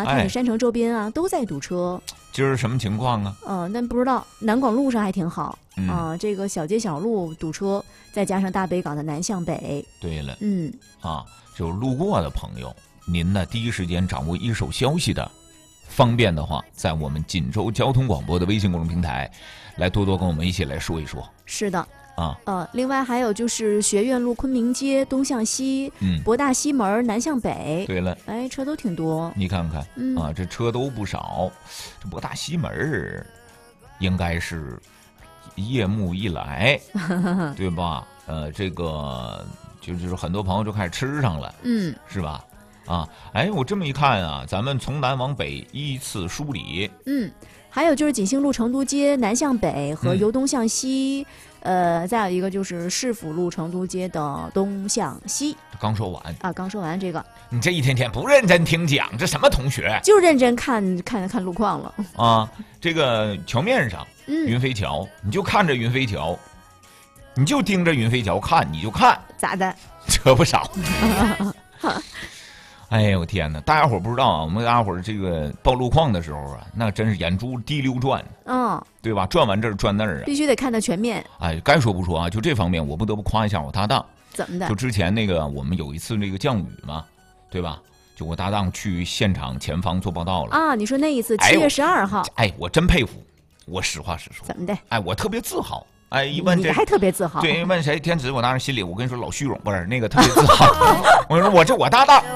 太平山城周边啊，都在堵车。 今儿什么情况啊？ 但不知道南广路上还挺好这个小街小路堵车，再加上大北港的南向北。 对了，就路过的朋友，您呢第一时间掌握一手消息的，方便的话，在我们锦州交通广播的微信公众平台，来多多跟我们一起来说一说。 是的。 另外还有就是学院路昆明街东向西，博大西门南向北。 对了， 车都挺多， 你看看，这车都不少。这博大西门应该是夜幕一来，对吧？这个就是很多朋友就开始吃上了，是吧？我这么一看啊，咱们从南往北依次梳理。 还有就是锦兴路成都街南向北和由东向西。再有一个就是市府路成都街的东向西。 刚说完刚说完这个。 你这一天天不认真听讲，这什么同学？ 就认真看路况了这个桥面上，云飞桥，你就看着云飞桥，你就盯着云飞桥看，你就看咋的？ 车不少。哎呦天哪！大家伙不知道啊，我们大家伙这个报路况的时候啊，那真是眼珠滴溜转，对吧？转完这儿转那儿必须得看得全面。 该说不说啊，就这方面我不得不夸一下我搭档。 怎么的？ 就之前那个我们有一次那个降雨嘛，对吧？就我搭档去现场前方做报道了你说那一次7月12号， 我真佩服，我实话实说。 怎么的？ 我特别自豪。一问你还特别自豪？ 对，问谁天子，我当时心里我跟你说老虚荣，不是那个特别自豪。我跟你说我搭档，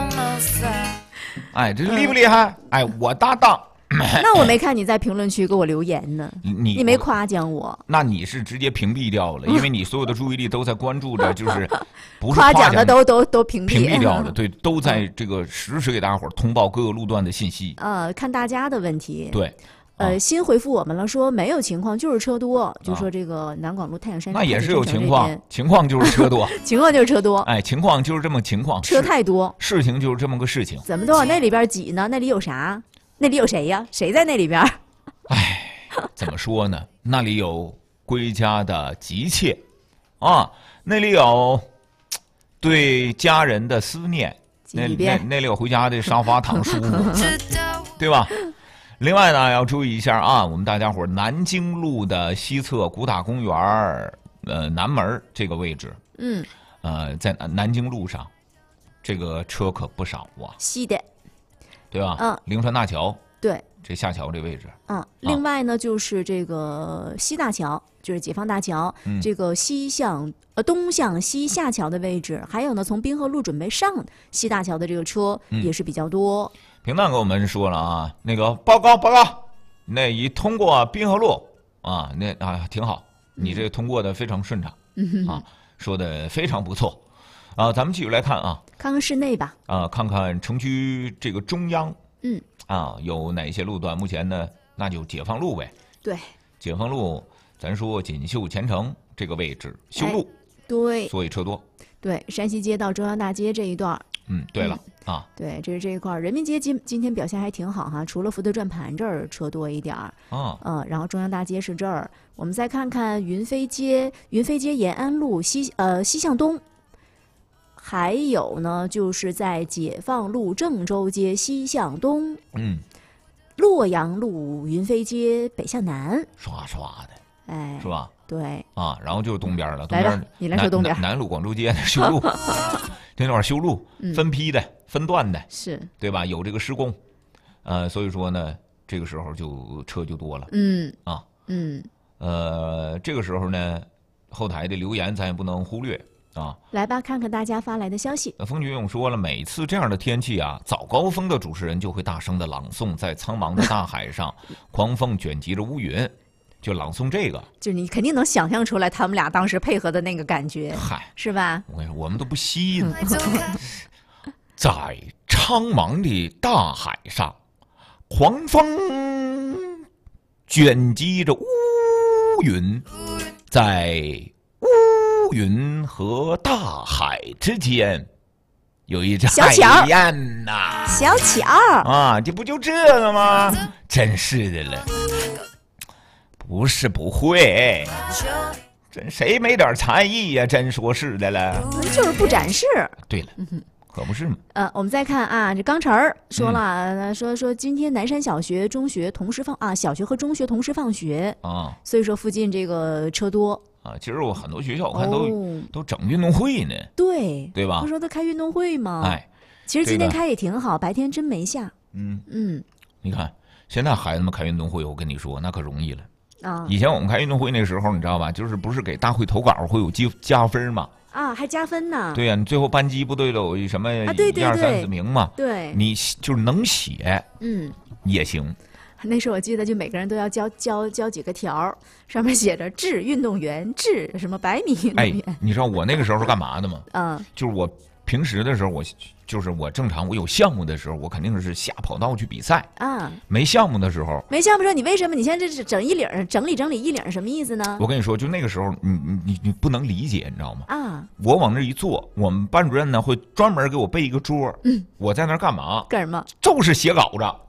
这厉不厉害？我搭档。 那我没看你在评论区给我留言呢，你没夸奖我。 那你是直接屏蔽掉了，因为你所有的注意力都在关注着，就是不是夸奖的都屏蔽掉了，对，都在这个实时给大家伙通报各个路段的信息。 看大家的问题。 对。 新回复我们了，说没有情况，就是车多。就说这个南广路太阳山， 那也是有情况，情况就是车多， 情况就是车多。 情况就是这么情况， 车太多， 事情就是这么个事情。 怎么都往那里边挤呢？那里有啥？那里有谁呀？谁在那里边？ 怎么说呢？那里有归家的急切，那里有对家人的思念，那里有回家的沙发躺舒服，对吧？另外呢，要注意一下我们大家伙南京路的西侧古塔公园南门这个位置，在南京路上，这个车可不少西的， 对吧？灵川大桥， 对， 这下桥这位置， 另外呢，就是这个西大桥，就是解放大桥，这个东向西下桥的位置，还有呢，从滨河路准备上西大桥的这个车也是比较多。 平淡跟我们说了那个报告，那一通过滨河路挺好，你这通过的非常顺畅说的非常不错咱们继续来看看看室内吧看看城区这个中央有哪些路段？目前呢，那就解放路呗。 对， 解放路，咱说锦绣前程这个位置修路， 对， 所以车多。 对，山西街到中央大街这一段。 对了对，这是这一块。人民街今天表现还挺好除了福德转盘这儿车多一点然后中央大街是这儿。我们再看看云飞街延安路西向东，还有呢，就是在解放路郑州街西向东，洛阳路云飞街北向南， 刷刷的，是吧？ 对然后就是东边了，东边你来说东边， 南路广州街修路，这段修路分批的、分段的， 是对吧？有这个施工，所以说呢，这个时候就车就多了，这个时候呢，后台的留言咱也不能忽略来吧，看看大家发来的消息。 风君勇说了，每次这样的天气早高峰的主持人就会大声的朗诵，在苍茫的大海上，狂风卷集着乌云。就朗诵这个， 就你肯定能想象出来他们俩当时配合的那个感觉，是吧？ 我们都不吸引。在苍茫的大海上，狂风卷集着乌云，在乌云和大海之间有一只海燕呐， 小巧这不就这个吗？真是的了。不是不会，真谁没点才艺呀？真说是的了， 就是不展示。 对了， 可不是嘛。 我们再看啊，这刚晨儿说了，说今天南山小学、中学同时小学和中学同时放学啊，所以说附近这个车多啊。其实我很多学校我看都整运动会呢，对吧？ 不说都开运动会吗？ 哎， 其实今天开也挺好，白天真没下。 你看现在孩子们开运动会，我跟你说那可容易了啊。以前我们开运动会那个时候，你知道吧？就是不是给大会投稿会有加分吗？ 啊，还加分呢？ 对呀，你最后班级不都有什么1、2、3、4名吗？ 对， 你就是能写，也行。 那时候我记得，就每个人都要交几个条，上面写着“致运动员”，致什么100米运动员。 哎，你知道我那个时候是干嘛的吗？就是我平时的时候，我正常我有项目的时候，我肯定是下跑道去比赛啊。没项目的时候， 你为什么？你现在这是整理一领什么意思呢？ 我跟你说，就那个时候，你不能理解，你知道吗？啊，我往那一坐，我们班主任呢会专门给我备一个桌，我在那干嘛？ 干什么？ 就是写稿子。